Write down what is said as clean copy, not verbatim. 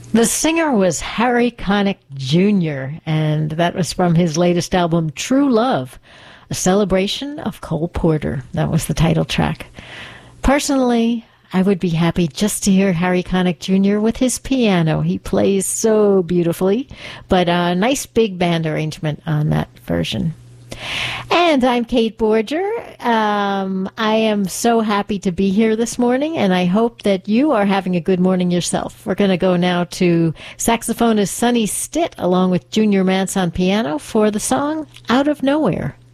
The singer was Harry Connick Jr., and that was from his latest album, True Love, a celebration of Cole Porter. That was the title track. Personally, I would be happy just to hear Harry Connick Jr. with his piano. He plays so beautifully, but a nice big band arrangement on that version. And I'm Kate Borger. I am so happy to be here this morning, and I hope that you are having a good morning yourself. We're going to go now to saxophonist Sonny Stitt along with Junior Mance on piano for the song Out of Nowhere.